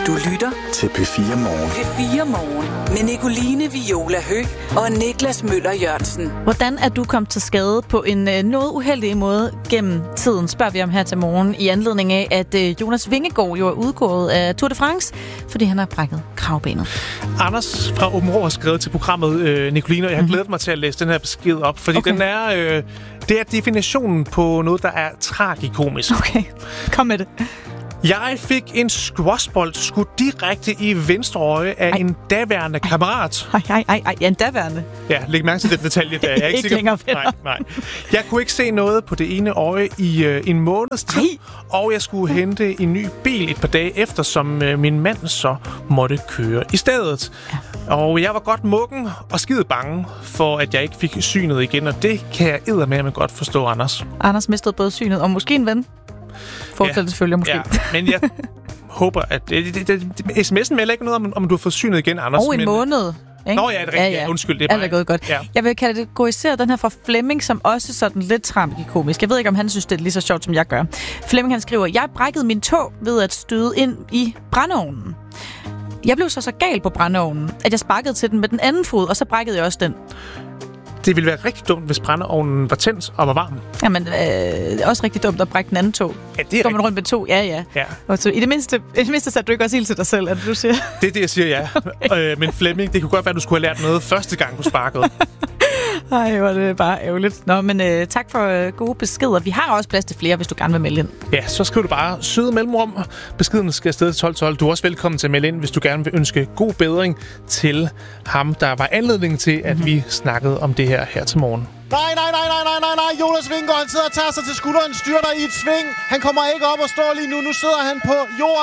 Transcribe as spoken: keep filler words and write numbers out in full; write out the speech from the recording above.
Du lytter til P fire Morgen. P fire Morgen med Nicoline Viola Høgh og Niklas Møller Jørgensen. Hvordan er du kommet til skade på en øh, noget uheldig måde gennem tiden, spørger vi om her til morgen, i anledning af, at øh, Jonas Vingegaard jo er udgået af Tour de France, fordi han har brækket kravbenet. Anders fra Åben Rå har skrevet til programmet, øh, Nicoline, og jeg har glædet mig til at læse den her besked op, fordi okay. den er, øh, det er definitionen på noget, der er tragikomisk. Okay, kom med det. Jeg fik en squashbold skudt direkte i venstre øje af ej. en daværende ej. kammerat. Ej, ej, ej, ej, en daværende. Ja, læg mærke til den detalje, der er jeg ikke, ikke sikker. Nej, nej. Jeg kunne ikke se noget på det ene øje i øh, en måneds tid, ej. og jeg skulle hente en ny bil et par dage efter, som øh, min mand så måtte køre i stedet. Ja. Og jeg var godt muggen og skide bange for, at jeg ikke fik synet igen, og det kan jeg eddermame godt forstå, Anders. Anders mistede både synet og måske en ven. Fortsætte ja, følger måske. Ja, men jeg håber, at... Det, det, det, sms'en melder ikke noget om, om du har fået synet igen, Anders. Og en men, måned. Ikke? Nå ja, det er rigtigt. Ja, ja. Undskyld, det er alt er gået godt. Ja. Jeg vil kategorisere den her fra Flemming, som også sådan lidt tragikomisk. Jeg ved ikke, om han synes, det er lige så sjovt, som jeg gør. Flemming, han skriver, jeg brækkede min tå ved at støde ind i brændeovnen. Jeg blev så så gal på brændeovnen, at jeg sparkede til den med den anden fod, og så brækkede jeg også den. Det ville være rigtig dumt, hvis brændeovnen var tændt og var varm. Jamen, øh, også rigtig dumt at brække den anden tog. Ja, det er Går man rundt med to? Ja, ja. ja. Og så, i det mindste, i det mindste satte du ikke også ild til dig selv, er det, du siger? Det er det, jeg siger, ja. Okay. Øh, men Flemming, det kunne godt være, at du skulle have lært noget første gang, du sparkede. Ej, var det bare ærgerligt. Nå, men øh, tak for øh, gode beskeder. Vi har også plads til flere, hvis du gerne vil melde ind. Ja, så skriv du bare søde mellemrum. Beskeden skal afsted til tolv tolv. Du er også velkommen til at melde ind, hvis du gerne vil ønske god bedring til ham, der var anledningen til, at mm-hmm. vi snakkede om det her her til morgen. Nej, nej, nej, nej, nej, nej, nej. Jonas Vingegaard, han sidder og tager sig til skulderen, styrter i et sving. Han kommer ikke op og står lige nu. Nu sidder han på jorden.